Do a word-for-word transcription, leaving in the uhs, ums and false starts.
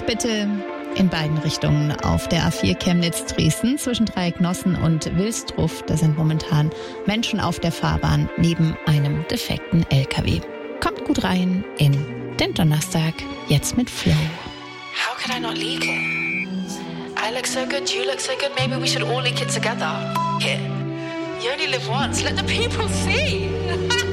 bitte in beiden Richtungen auf der A vier Chemnitz-Dresden zwischen Dreiecknossen und Wilstruff. Da sind momentan Menschen auf der Fahrbahn neben einem defekten L K W. Kommt gut rein in den Donnerstag, jetzt mit Flow. How could I not leak it? I look so good, you look so good, maybe we should all leak it together. Here. You only live once, let the people see.